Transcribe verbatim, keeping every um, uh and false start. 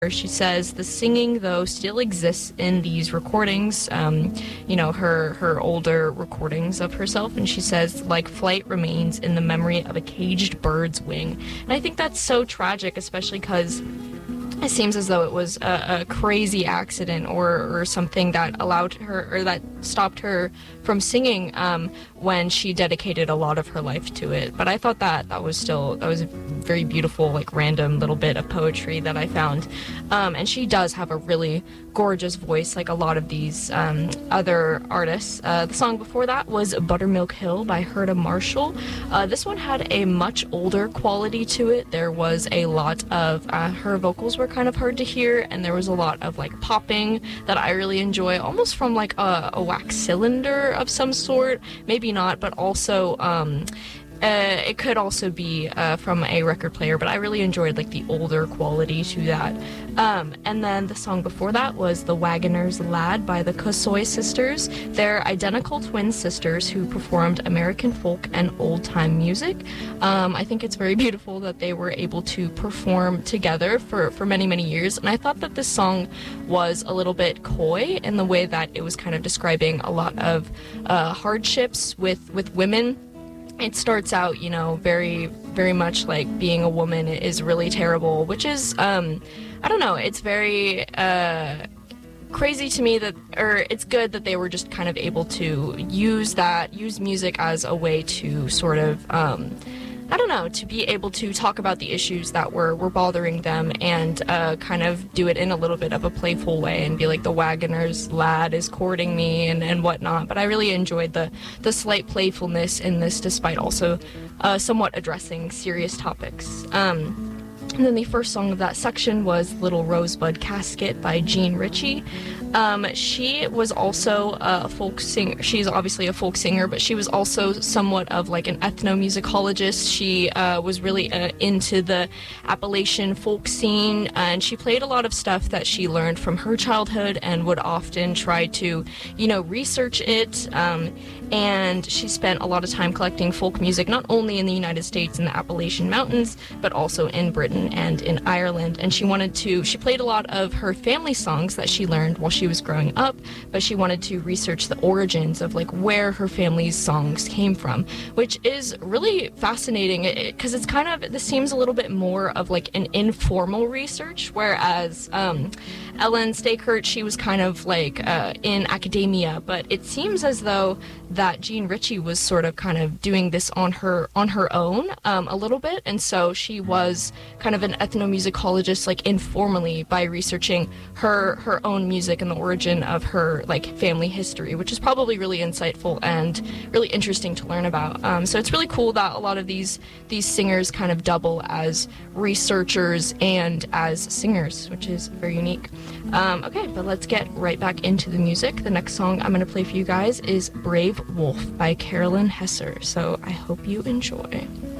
She says the singing, though, still exists in these recordings, um, you know, her, her older recordings of herself, and she says, like flight remains in the memory of a caged bird's wing. And I think that's so tragic, especially because it seems as though it was a, a crazy accident or, or something that allowed her, or that stopped her from singing um, when she dedicated a lot of her life to it. But I thought that that was still, that was a very beautiful, like, random little bit of poetry that I found. Um, and she does have a really gorgeous voice, like a lot of these um, other artists. Uh, the song before that was Buttermilk Hill by Herta Marshall. Uh, this one had a much older quality to it. There was a lot of, uh, her vocals were kind of hard to hear, and there was a lot of like popping that I really enjoy, almost from like a, a wax cylinder of some sort, maybe not, but also um, Uh, it could also be uh, from a record player, but I really enjoyed like the older quality to that. Um, and then the song before that was The Wagoner's Lad by the Kossoy Sisters. They're identical twin sisters who performed American folk and old-time music. Um, I think it's very beautiful that they were able to perform together for, for many, many years. And I thought that this song was a little bit coy in the way that it was kind of describing a lot of uh, hardships with, with women. It starts out, you know, very, very much like being a woman is really terrible, which is, um, I don't know, it's very uh, crazy to me that, or it's good that they were just kind of able to use that, use music as a way to sort of, um, I don't know, to be able to talk about the issues that were, were bothering them and uh, kind of do it in a little bit of a playful way and be like, the wagoner's lad is courting me and, and whatnot. But I really enjoyed the, the slight playfulness in this, despite also uh, somewhat addressing serious topics. Um, and then the first song of that section was Little Rosebud Casket by Jean Ritchie. Um, she was also a folk singer. She's obviously a folk singer, but she was also somewhat of like an ethnomusicologist. She uh, was really uh, into the Appalachian folk scene, and she played a lot of stuff that she learned from her childhood and would often try to, you know, research it. Um, and she spent a lot of time collecting folk music, not only in the United States in the Appalachian Mountains, but also in Britain and in Ireland. And she wanted to, she played a lot of her family songs that she learned while she was growing up, but she wanted to research the origins of like where her family's songs came from, which is really fascinating because it, it's kind of, this seems a little bit more of like an informal research, whereas um, Ellen Stakert, she was kind of like uh, in academia, but it seems as though that Jean Ritchie was sort of kind of doing this on her on her own um, a little bit, and so she was kind of an ethnomusicologist like informally by researching her her own music and the origin of her like family history, which is probably really insightful and really interesting to learn about. Um, so it's really cool that a lot of these these singers kind of double as researchers and as singers, which is very unique. Um, okay, but let's get right back into the music. The next song I'm going to play for you guys is Brave Wolf by Carolyn Hesser, so I hope you enjoy.